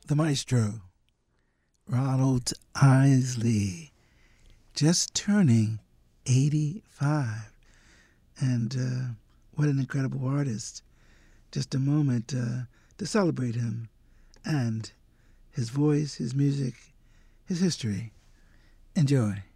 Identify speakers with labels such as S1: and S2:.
S1: the maestro, Ronald Isley, just turning 85. And what an incredible artist. Just a moment to celebrate him and his voice, his music, his history. Enjoy.